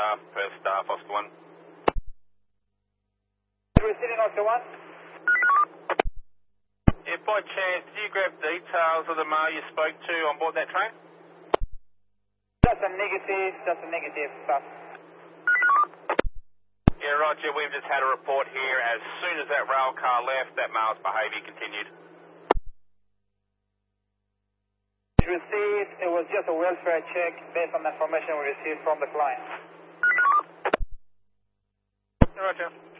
aircraft per staff, Oscar 1. Receiving Oscar 1. If by chance, did you grab details of the male you spoke to on board that train? Just a negative stuff. Yeah, roger, we've just had a report here. As soon as that rail car left, that male's behaviour continued. Received, it was just a welfare check based on the information we received from the client. Roger.